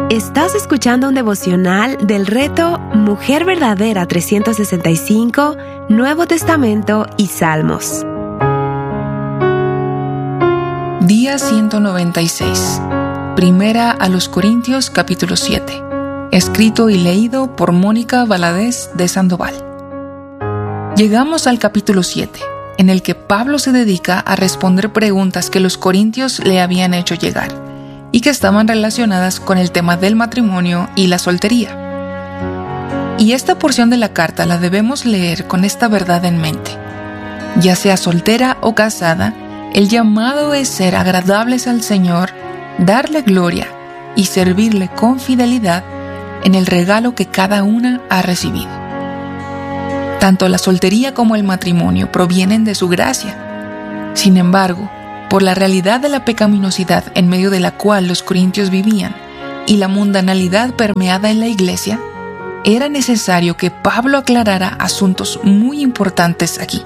Estás escuchando un devocional del reto Mujer Verdadera 365, Nuevo Testamento y Salmos. Día 196. Primera a los Corintios, capítulo 7. Escrito y leído por Mónica Valadez de Sandoval. Llegamos al capítulo 7, en el que Pablo se dedica a responder preguntas que los corintios le habían hecho llegar y que estaban relacionadas con el tema del matrimonio y la soltería. Y esta porción de la carta la debemos leer con esta verdad en mente. Ya sea soltera o casada, el llamado es ser agradables al Señor, darle gloria y servirle con fidelidad en el regalo que cada una ha recibido. Tanto la soltería como el matrimonio provienen de su gracia. Sin embargo, por la realidad de la pecaminosidad en medio de la cual los corintios vivían y la mundanalidad permeada en la iglesia, era necesario que Pablo aclarara asuntos muy importantes aquí.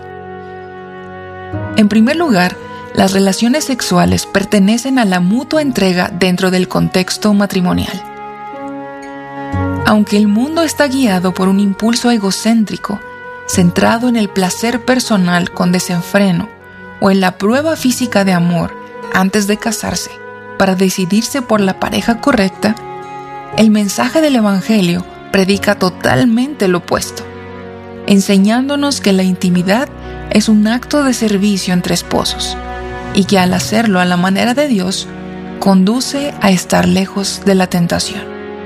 En primer lugar, las relaciones sexuales pertenecen a la mutua entrega dentro del contexto matrimonial. Aunque el mundo está guiado por un impulso egocéntrico, centrado en el placer personal con desenfreno, o en la prueba física de amor antes de casarse para decidirse por la pareja correcta, el mensaje del Evangelio predica totalmente lo opuesto, enseñándonos que la intimidad es un acto de servicio entre esposos y que al hacerlo a la manera de Dios, conduce a estar lejos de la tentación.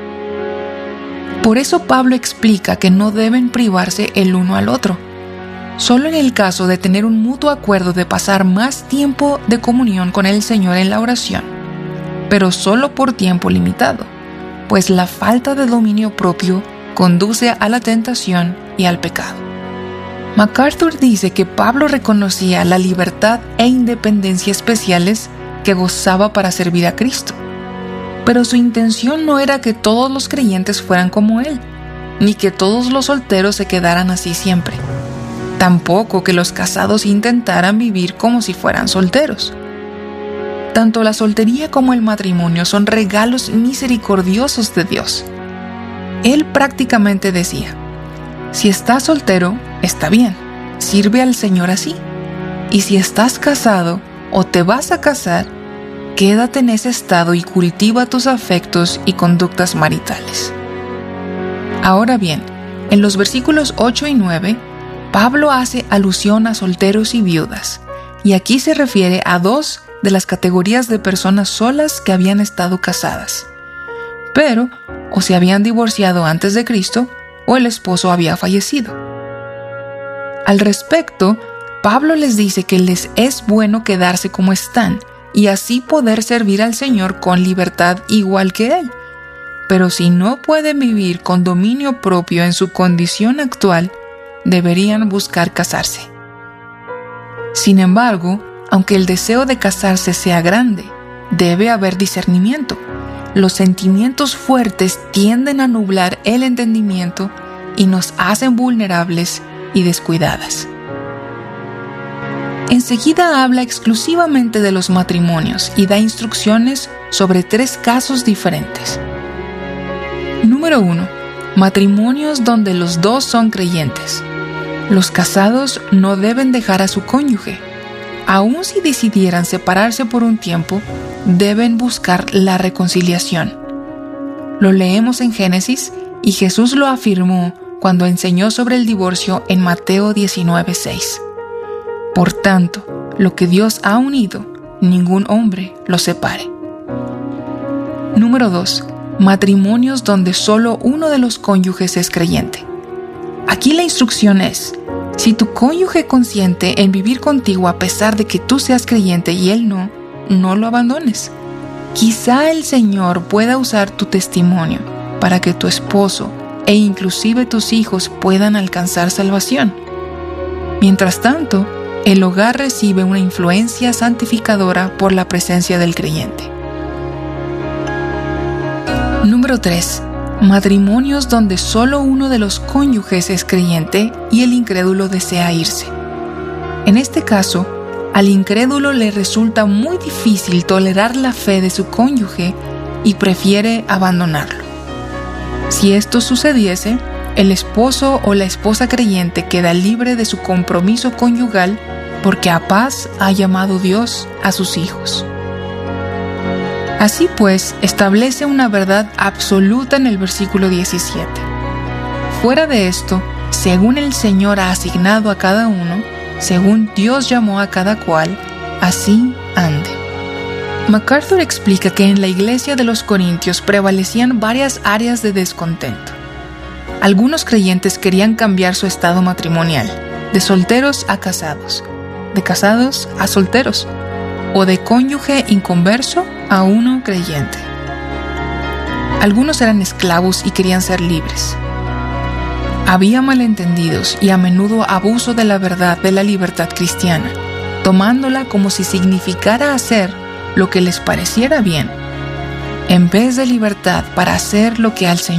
Por eso Pablo explica que no deben privarse el uno al otro, solo en el caso de tener un mutuo acuerdo de pasar más tiempo de comunión con el Señor en la oración, pero solo por tiempo limitado, pues la falta de dominio propio conduce a la tentación y al pecado. MacArthur dice que Pablo reconocía la libertad e independencia especiales que gozaba para servir a Cristo, pero su intención no era que todos los creyentes fueran como él, ni que todos los solteros se quedaran así siempre. Tampoco que los casados intentaran vivir como si fueran solteros. Tanto la soltería como el matrimonio son regalos misericordiosos de Dios. Él prácticamente decía: si estás soltero, está bien, sirve al Señor así. Y si estás casado o te vas a casar, quédate en ese estado y cultiva tus afectos y conductas maritales. Ahora bien, en los versículos 8 y 9, Pablo hace alusión a solteros y viudas, y aquí se refiere a dos de las categorías de personas solas que habían estado casadas, pero o se habían divorciado antes de Cristo o el esposo había fallecido. Al respecto, Pablo les dice que les es bueno quedarse como están y así poder servir al Señor con libertad igual que Él. Pero si no pueden vivir con dominio propio en su condición actual, deberían buscar casarse. Sin embargo, aunque el deseo de casarse sea grande, debe haber discernimiento. Los sentimientos fuertes tienden a nublar el entendimiento y nos hacen vulnerables y descuidadas. Enseguida habla exclusivamente de los matrimonios y da instrucciones sobre 3 casos diferentes. Número 1. Matrimonios donde los dos son creyentes. Los casados no deben dejar a su cónyuge. Aun si decidieran separarse por un tiempo, deben buscar la reconciliación. Lo leemos en Génesis y Jesús lo afirmó cuando enseñó sobre el divorcio en Mateo 19:6. Por tanto, lo que Dios ha unido, ningún hombre lo separe. Número 2. Matrimonios donde solo uno de los cónyuges es creyente. Aquí la instrucción es: si tu cónyuge consiente en vivir contigo a pesar de que tú seas creyente y él no lo abandones. Quizá el Señor pueda usar tu testimonio para que tu esposo e inclusive tus hijos puedan alcanzar salvación. Mientras tanto, el hogar recibe una influencia santificadora por la presencia del creyente. Número 3. Matrimonios donde solo uno de los cónyuges es creyente y el incrédulo desea irse. En este caso, al incrédulo le resulta muy difícil tolerar la fe de su cónyuge y prefiere abandonarlo. Si esto sucediese, el esposo o la esposa creyente queda libre de su compromiso conyugal porque a paz ha llamado Dios a sus hijos. Así pues, establece una verdad absoluta en el versículo 17. Fuera de esto, según el Señor ha asignado a cada uno, según Dios llamó a cada cual, así ande. MacArthur explica que en la iglesia de los Corintios prevalecían varias áreas de descontento. Algunos creyentes querían cambiar su estado matrimonial, de solteros a casados, de casados a solteros, o de cónyuge inconverso a uno creyente. Algunos eran esclavos y querían ser libres. Había malentendidos y a menudo abuso de la verdad de la libertad cristiana, tomándola como si significara hacer lo que les pareciera bien, en vez de libertad para hacer lo que al Señor